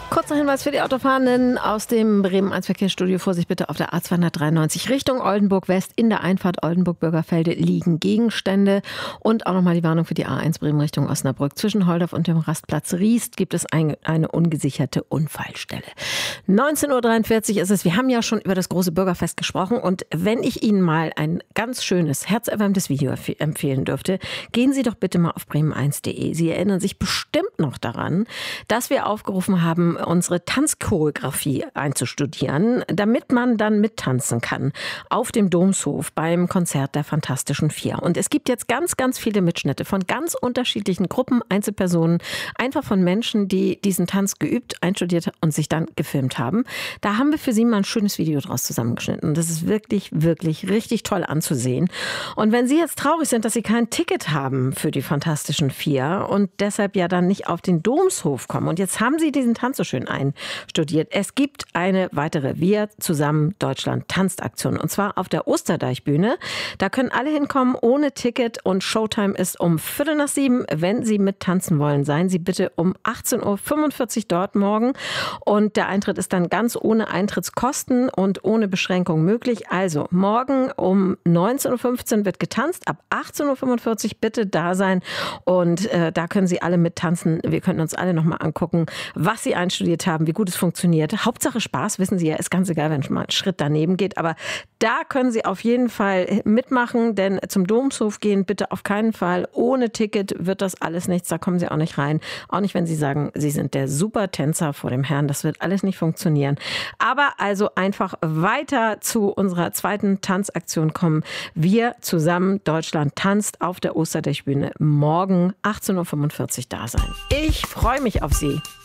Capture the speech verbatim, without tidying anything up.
Kurzer Hinweis für die Autofahrenden aus dem Bremen eins Verkehrsstudio. Vorsicht bitte auf der A zweihundertdreiundneunzig Richtung Oldenburg West. In der Einfahrt Oldenburg-Bürgerfelde liegen Gegenstände. Und auch nochmal die Warnung für die A eins Bremen Richtung Osnabrück. Zwischen Holdorf und dem Rastplatz Riest gibt es ein, eine ungesicherte Unfallstelle. neunzehn Uhr dreiundvierzig ist es. Wir haben ja schon über das große Bürgerfest gesprochen. Und wenn ich Ihnen mal ein ganz schönes, herzerwärmendes Video empfehlen dürfte, gehen Sie doch bitte mal auf bremen eins punkt de. Sie erinnern sich bestimmt noch daran, dass wir aufgerufen haben, unsere Tanzchoreografie einzustudieren, damit man dann mittanzen kann auf dem Domshof beim Konzert der Fantastischen Vier. Und es gibt jetzt ganz, ganz viele Mitschnitte von ganz unterschiedlichen Gruppen, Einzelpersonen, einfach von Menschen, die diesen Tanz geübt, einstudiert und sich dann gefilmt haben. Da haben wir für Sie mal ein schönes Video draus zusammengeschnitten. Und das ist wirklich, wirklich richtig toll anzusehen. Und wenn Sie jetzt traurig sind, dass Sie kein Ticket haben für die Fantastischen Vier und deshalb ja dann nicht auf den Domshof kommen und jetzt haben Sie diesen Tanz so schön einstudiert. Es gibt eine weitere Wir zusammen Deutschland tanzt Aktion und zwar auf der Osterdeichbühne. Da können alle hinkommen ohne Ticket und Showtime ist um Viertel nach sieben. Wenn Sie mittanzen wollen, seien Sie bitte um achtzehn Uhr fünfundvierzig dort morgen und der Eintritt ist dann ganz ohne Eintrittskosten und ohne Beschränkung möglich. Also morgen um neunzehn Uhr fünfzehn wird getanzt, ab achtzehn Uhr fünfundvierzig bitte da sein und äh, da können Sie alle mittanzen. Wir können uns alle nochmal angucken, was Sie einstudiert haben, wie gut es funktioniert. Hauptsache Spaß, wissen Sie ja, ist ganz egal, wenn schon mal ein Schritt daneben geht. Aber da können Sie auf jeden Fall mitmachen, denn zum Domshof gehen bitte auf keinen Fall. Ohne Ticket wird das alles nichts, da kommen Sie auch nicht rein. Auch nicht, wenn Sie sagen, Sie sind der Supertänzer vor dem Herrn. Das wird alles nicht funktionieren. Aber also einfach weiter zu unserer zweiten Tanzaktion kommen. Wir zusammen, Deutschland tanzt auf der Osterdeichbühne. Morgen achtzehn Uhr fünfundvierzig da sein. Ich freue mich auf Sie.